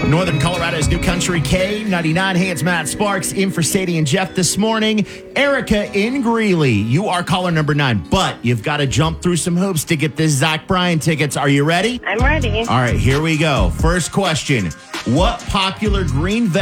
Northern Colorado's New Country K99. Hey, it's Matt Sparks in for Sadie and Jeff this morning. Erica in Greeley, you are caller number 9, but you've got to jump through some hoops to get this Zach Bryan tickets. Are you ready? I'm ready. All right, here we go. First question. What popular green